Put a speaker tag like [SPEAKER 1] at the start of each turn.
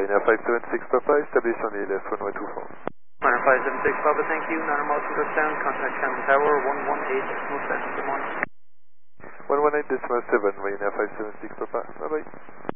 [SPEAKER 1] Ryanair 576 Papa, establish on the left runway 24.
[SPEAKER 2] Ryanair 576 Papa, thank you. Niner Mountain touchdown, contact Shannon Tower, 118.7, good morning.
[SPEAKER 1] 118.7, Ryanair 576 Papa, bye bye.